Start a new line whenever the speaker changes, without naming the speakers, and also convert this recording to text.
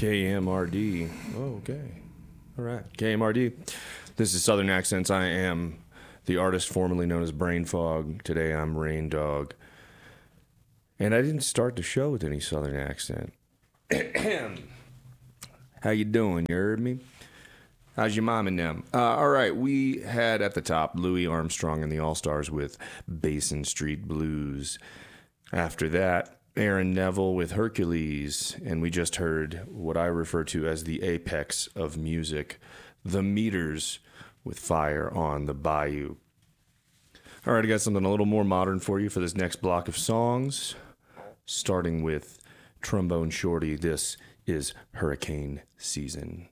KMRD. Oh, okay. All right. KMRD. This is Southern Accents. I am the artist formerly known as Brain Fog. Today I'm Rain Dog. And I didn't start the show with any Southern accent. How you doing? You heard me? How's your mom and them? All right, we had at the top Louis Armstrong and the All-Stars with Basin Street Blues. After that, Aaron Neville with Hercules. And we just heard what I refer to as the apex of music, The Meters with Fire on the Bayou. All right, I got something a little more modern for you for this next block of songs. Starting with Trombone Shorty, this is Hurricane Season.